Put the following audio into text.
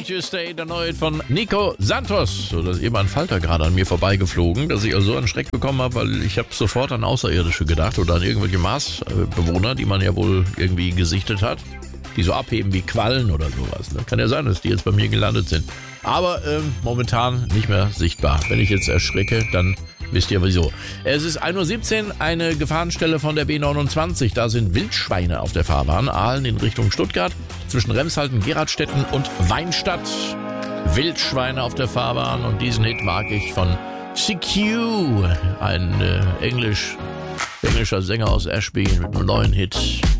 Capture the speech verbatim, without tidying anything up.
You Stay, der neue von Nico Santos. So, da ist eben ein Falter gerade an mir vorbeigeflogen, dass ich also so einen Schreck bekommen habe, weil ich habe sofort an Außerirdische gedacht oder an irgendwelche Marsbewohner, die man ja wohl irgendwie gesichtet hat, die so abheben wie Quallen oder sowas. Ne? Kann ja sein, dass die jetzt bei mir gelandet sind. Aber ähm, momentan nicht mehr sichtbar. Wenn ich jetzt erschrecke, dann wisst ihr wieso. Es ist ein Uhr siebzehn, eine Gefahrenstelle von der B neunundzwanzig. Da sind Wildschweine auf der Fahrbahn. Aalen in Richtung Stuttgart, zwischen Remshalden, Geradstetten und Weinstadt. Wildschweine auf der Fahrbahn und diesen Hit mag ich von C Q, ein äh, Englisch, englischer Sänger aus Ashby mit einem neuen Hit.